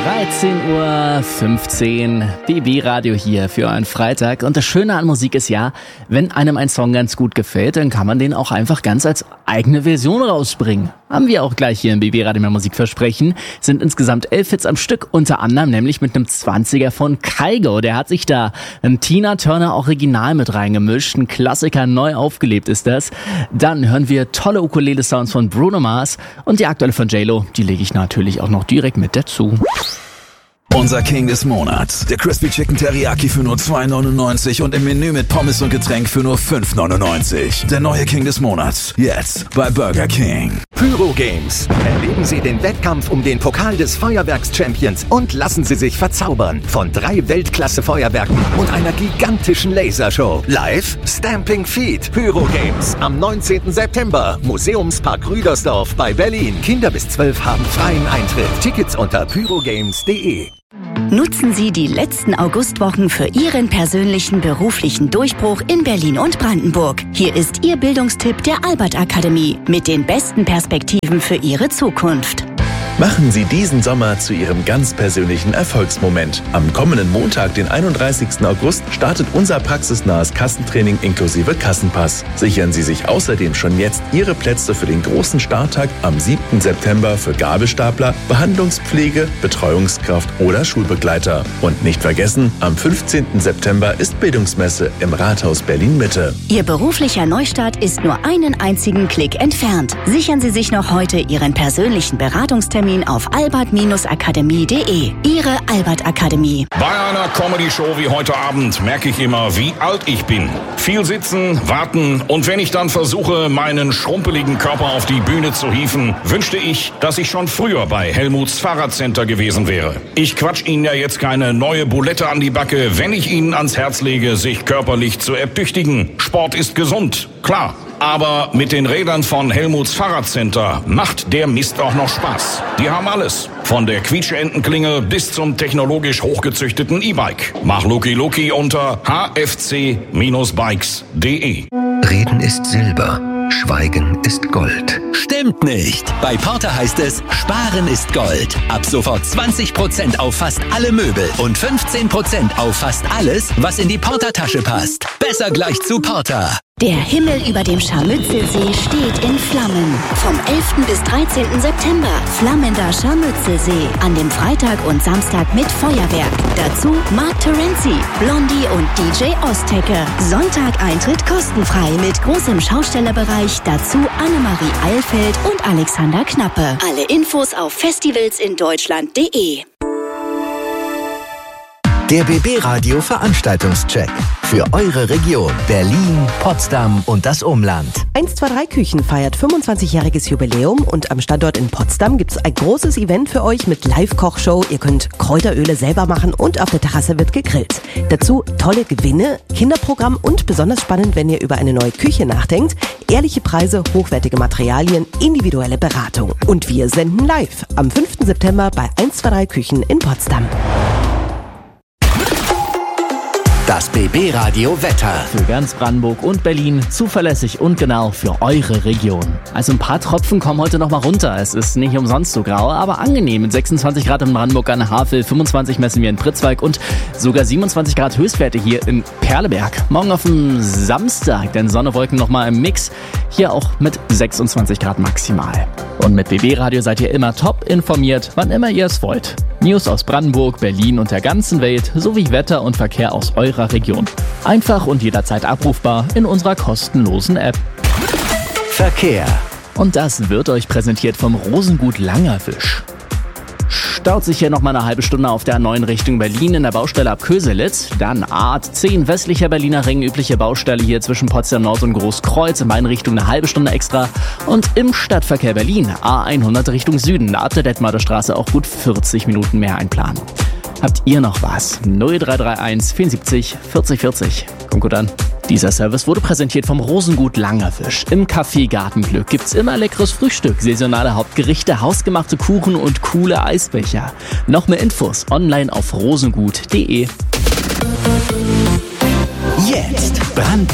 13:15 Uhr, BB Radio hier für einen Freitag. Und das Schöne an Musik ist ja, wenn einem ein Song ganz gut gefällt, dann kann man den auch einfach ganz als eigene Version rausbringen. Haben wir auch gleich hier im BB Radio mehr Musikversprechen. Sind insgesamt 11 Hits am Stück, unter anderem nämlich mit einem 20er von Kygo. Der hat sich da ein Tina Turner Original mit reingemischt. Ein Klassiker, neu aufgelebt ist das. Dann hören wir tolle Ukulele-Sounds von Bruno Mars. Und die aktuelle von J-Lo, die lege ich natürlich auch noch direkt mit dazu. Unser King des Monats. Der Crispy Chicken Teriyaki für nur $2,99 und im Menü mit Pommes und Getränk für nur $5,99. Der neue King des Monats. Jetzt bei Burger King. Pyro Games. Erleben Sie den Wettkampf um den Pokal des Feuerwerks-Champions und lassen Sie sich verzaubern von 3 Weltklasse-Feuerwerken und einer gigantischen Lasershow. Live Stamping Feet. Pyro Games. Am 19. September. Museumspark Rüdersdorf bei Berlin. Kinder bis 12 haben freien Eintritt. Tickets unter pyrogames.de. Nutzen Sie die letzten Augustwochen für Ihren persönlichen beruflichen Durchbruch in Berlin und Brandenburg. Hier ist Ihr Bildungstipp der Albert Akademie mit den besten Perspektiven für Ihre Zukunft. Machen Sie diesen Sommer zu Ihrem ganz persönlichen Erfolgsmoment. Am kommenden Montag, den 31. August, startet unser praxisnahes Kassentraining inklusive Kassenpass. Sichern Sie sich außerdem schon jetzt Ihre Plätze für den großen Starttag am 7. September für Gabelstapler, Behandlungspflege, Betreuungskraft oder Schulbegleiter. Und nicht vergessen, am 15. September ist Bildungsmesse im Rathaus Berlin-Mitte. Ihr beruflicher Neustart ist nur einen einzigen Klick entfernt. Sichern Sie sich noch heute Ihren persönlichen Beratungstermin auf albert-akademie.de. Ihre Albert Akademie. Bei einer Comedy-Show wie heute Abend merke ich immer, wie alt ich bin. Viel sitzen, warten und wenn ich dann versuche, meinen schrumpeligen Körper auf die Bühne zu hieven, wünschte ich, dass ich schon früher bei Helmuts Fahrradcenter gewesen wäre. Ich quatsch Ihnen ja jetzt keine neue Bulette an die Backe, wenn ich Ihnen ans Herz lege, sich körperlich zu ertüchtigen. Sport ist gesund, klar. Aber mit den Rädern von Helmuts Fahrradcenter macht der Mist auch noch Spaß. Die haben alles. Von der Quietscheentenglinge bis zum technologisch hochgezüchteten E-Bike. Mach Luki unter hfc-bikes.de. Reden ist Silber, Schweigen ist Gold. Stimmt nicht. Bei Porter heißt es, Sparen ist Gold. Ab sofort 20% auf fast alle Möbel und 15% auf fast alles, was in die Porter-Tasche passt. Besser gleich zu Porter. Der Himmel über dem Scharmützelsee steht in Flammen. Vom 11. bis 13. September flammender Scharmützelsee. An dem Freitag und Samstag mit Feuerwerk. Dazu Mark Terenzi, Blondie und DJ Ostecke. Sonntag Eintritt kostenfrei mit großem Schaustellerbereich. Dazu Annemarie Eilfeld und Alexander Knappe. Alle Infos auf festivalsindeutschland.de. Der BB Radio Veranstaltungscheck für eure Region Berlin, Potsdam und das Umland. 123 Küchen feiert 25-jähriges Jubiläum und am Standort in Potsdam gibt es ein großes Event für euch mit Live-Kochshow. Ihr könnt Kräuteröle selber machen und auf der Terrasse wird gegrillt. Dazu tolle Gewinne, Kinderprogramm und besonders spannend, wenn ihr über eine neue Küche nachdenkt, ehrliche Preise, hochwertige Materialien, individuelle Beratung. Und wir senden live am 5. September bei 123 Küchen in Potsdam. Das BB Radio Wetter. Für ganz Brandenburg und Berlin zuverlässig und genau für eure Region. Also ein paar Tropfen kommen heute noch mal runter. Es ist nicht umsonst so grau, aber angenehm. Mit 26 Grad in Brandenburg an der Havel, 25 messen wir in Pritzwalk und sogar 27 Grad Höchstwerte hier in Perleberg. Morgen auf dem Samstag, denn Sonne, Wolken noch mal im Mix. Hier auch mit 26 Grad maximal. Und mit BB Radio seid ihr immer top informiert, wann immer ihr es wollt. News aus Brandenburg, Berlin und der ganzen Welt sowie Wetter und Verkehr aus eurer Region. Einfach und jederzeit abrufbar in unserer kostenlosen App. Verkehr. Und das wird euch präsentiert vom Rosengut Langerwisch. Staut sich hier noch mal eine halbe Stunde auf der A9 Richtung Berlin in der Baustelle ab Köselitz. Dann A10 westlicher Berliner Ring, übliche Baustelle hier zwischen Potsdam Nord und Großkreuz, in beiden Richtungen eine halbe Stunde extra. Und im Stadtverkehr Berlin A100 Richtung Süden, ab der Detmolder Straße auch gut 40 Minuten mehr einplanen. Habt ihr noch was? 0331 74 40 40. Kommt gut an. Dieser Service wurde präsentiert vom Rosengut Langerwisch. Im Café Gartenglück gibt's immer leckeres Frühstück, saisonale Hauptgerichte, hausgemachte Kuchen und coole Eisbecher. Noch mehr Infos online auf rosengut.de. Jetzt Brandpunkt.